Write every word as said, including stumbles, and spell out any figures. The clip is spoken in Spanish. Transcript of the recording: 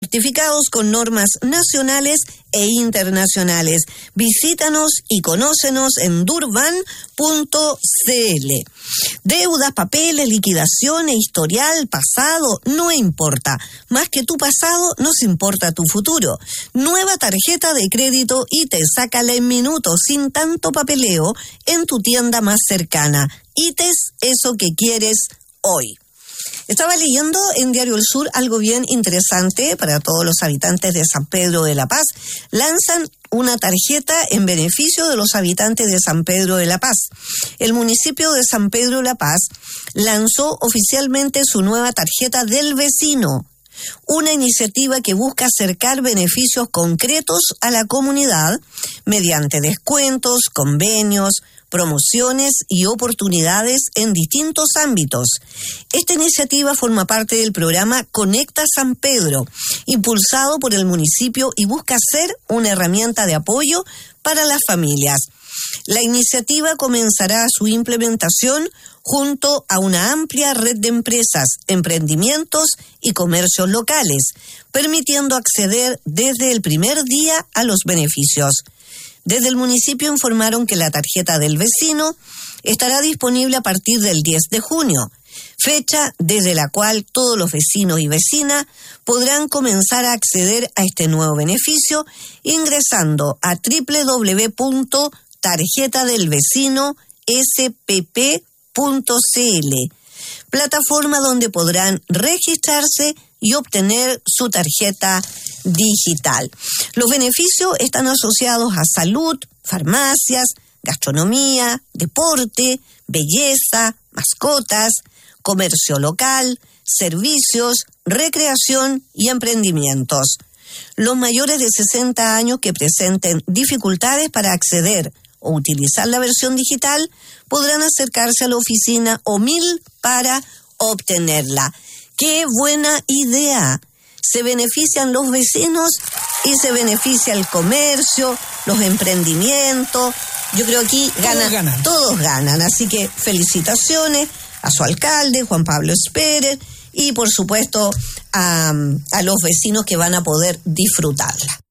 certificados con normas nacionales e internacionales. Visítanos y conócenos en durban punto c l. Deudas, papeles, liquidaciones, historial, pasado, no importa. Más que tu pasado, nos importa tu futuro. Nueva tarjeta de crédito y te sácala en minutos, sin tanto papeleo, en tu tienda más cercana. ITES, eso que quieres hoy. Estaba leyendo en Diario El Sur algo bien interesante para todos los habitantes de San Pedro de la Paz. Lanzan una tarjeta en beneficio de los habitantes de San Pedro de la Paz. El municipio de San Pedro de la Paz lanzó oficialmente su nueva tarjeta del vecino, una iniciativa que busca acercar beneficios concretos a la comunidad mediante descuentos, convenios, promociones y oportunidades en distintos ámbitos. Esta iniciativa forma parte del programa Conecta San Pedro, impulsado por el municipio y busca ser una herramienta de apoyo para las familias. La iniciativa comenzará su implementación junto a una amplia red de empresas, emprendimientos y comercios locales, permitiendo acceder desde el primer día a los beneficios. Desde el municipio informaron que la tarjeta del vecino estará disponible a partir del diez de junio, fecha desde la cual todos los vecinos y vecinas podrán comenzar a acceder a este nuevo beneficio ingresando a doble u doble u doble u punto tarjeta del vecino s p p punto c l, plataforma donde podrán registrarse y obtener su tarjeta digital. Los beneficios están asociados a salud, farmacias, gastronomía, deporte, belleza, mascotas, comercio local, servicios, recreación y emprendimientos. Los mayores de sesenta años que presenten dificultades para acceder o utilizar la versión digital podrán acercarse a la oficina O M I L para obtenerla. ¡Qué buena idea! Se benefician los vecinos y se beneficia el comercio, los emprendimientos. Yo creo que aquí gana, todos ganan. Todos ganan. Así que felicitaciones a su alcalde, Juan Pablo Espérez, y por supuesto a, a los vecinos que van a poder disfrutarla.